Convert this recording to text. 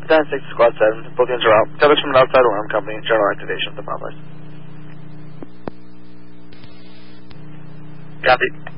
10-6, Squad 7. Both units are out. Tethers from an outside alarm company. General activation of the complex. Copy.